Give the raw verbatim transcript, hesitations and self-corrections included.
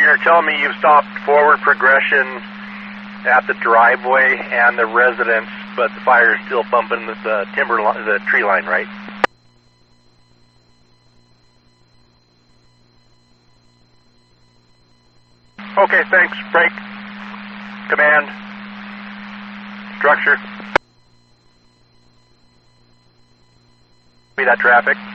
you're telling me you've stopped forward progression at the driveway and the residence, but the fire is still bumping the, the timber, li- the tree line, right? Okay, thanks. Break. Command. Structure. Be that traffic.